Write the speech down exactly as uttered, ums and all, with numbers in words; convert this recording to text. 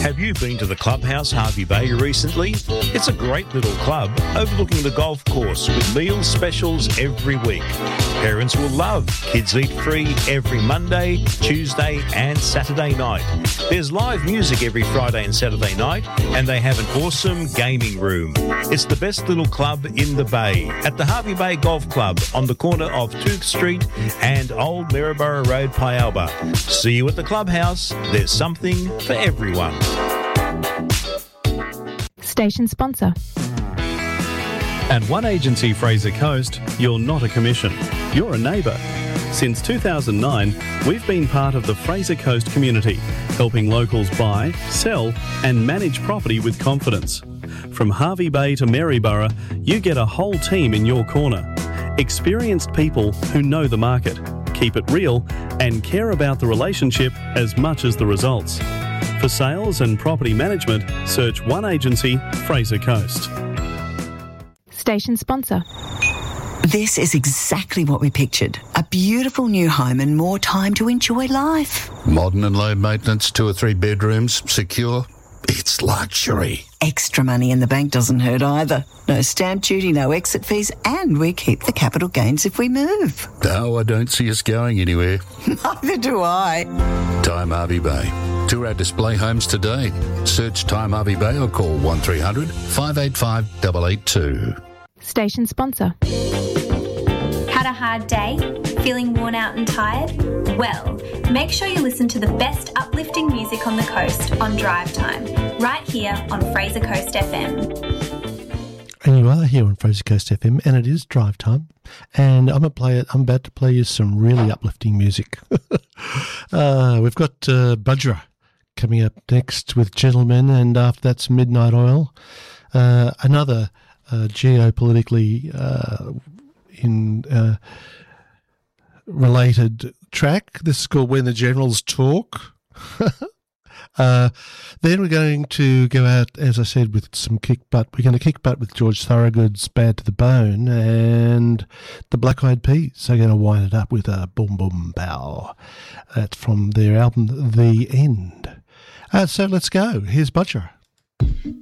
Have you been to the Clubhouse Hervey Bay recently? It's a great little club overlooking the golf course with meal specials every week. Parents will love Kids Eat Free every Monday, Tuesday and Saturday night. There's live music every Friday and Saturday night, and they have an awesome gaming room. It's the best little club in the Bay at the Hervey Bay Golf Club on the corner of Tooke Street and Old Maryborough Road, Pialba. See you at the Clubhouse. There's something for everyone. Station sponsor. At One Agency Fraser Coast, you're not a commission. You're a neighbour. Since two thousand nine, we've been part of the Fraser Coast community, helping locals buy, sell and manage property with confidence. From Hervey Bay to Maryborough, you get a whole team in your corner. Experienced people who know the market, keep it real and care about the relationship as much as the results. For sales and property management, search One Agency Fraser Coast. Station sponsor. This is exactly what we pictured. A beautiful new home and more time to enjoy life. Modern and low maintenance, two or three bedrooms, secure. It's luxury. Extra money in the bank doesn't hurt either. No stamp duty, no exit fees, and we keep the capital gains if we move. No, I don't see us going anywhere. Neither do I. Time Hervey Bay. Tour our display homes today. Search Time Hervey Bay or call one three hundred, five eight five, eight eight two. Station sponsor. Had a hard day? Feeling worn out and tired? Well, make sure you listen to the best uplifting music on the coast on Drive Time, right here on Fraser Coast F M. And you are here on Fraser Coast F M, and it is Drive Time. And I'm, a play, I'm about to play you some really uplifting music. uh, we've got uh, Budgerah coming up next with Gentlemen, and after that's Midnight Oil. Uh, another uh, geopolitically uh, in uh, related track. This is called When the Generals Talk. uh, then we're going to go out, as I said, with some kick butt. We're going to kick butt with George Thorogood's Bad to the Bone, and the Black Eyed Peas are going to wind it up with a Boom Boom Bow. That's from their album The End. Uh, so let's go. Here's Budgerah.